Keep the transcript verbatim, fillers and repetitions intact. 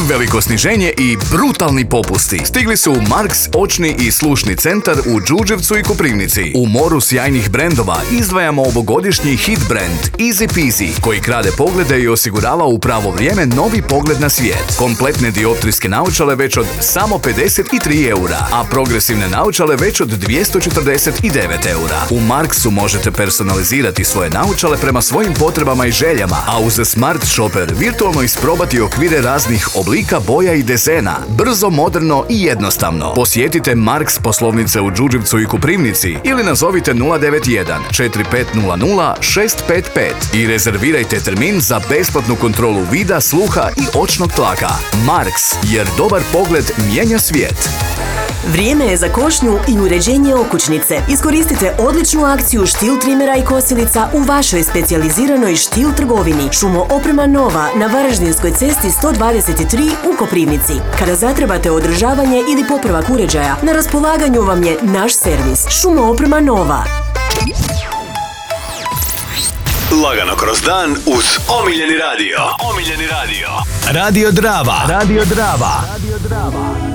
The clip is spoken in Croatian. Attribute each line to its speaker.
Speaker 1: Veliko sniženje i brutalni popusti stigli su u Marks očni i slušni centar u Đurđevcu i Koprivnici. U moru sjajnih brendova izdvajamo ovogodišnji hit brand Easy Peasy, koji krade poglede i osigurava u pravo vrijeme novi pogled na svijet. Kompletne dioptrijske naočale već od samo pedeset tri eura, a progresivne naočale već od dvjesto četrdeset devet eura. U Marksu možete personalizirati svoje naočale prema svojim potrebama i željama, a uz Smart Shopper virtualno isprobati okvire raznih oblika, boja i dezena. Brzo, moderno i jednostavno. Posjetite Marks poslovnice u Đurđevcu i Koprivnici ili nazovite nula devet jedan četiri pet nula nula šest pet pet i rezervirajte termin za besplatnu kontrolu vida, sluha i očnog tlaka. Marks, jer dobar pogled mijenja svijet.
Speaker 2: Vrijeme je za košnju i uređenje okućnice. Iskoristite odličnu akciju štil trimera i kosilica u vašoj specijaliziranoj štil trgovini. Šumo oprema Nova na Varaždinskoj cesti sto dvadeset tri u Koprivnici. Kada zatrebate održavanje ili popravak uređaja, na raspolaganju vam je naš servis. Šumo oprema Nova.
Speaker 3: Lagano kroz dan uz omiljeni radio. Omiljeni radio.
Speaker 4: Radio Drava. Radio Drava. Radio Drava.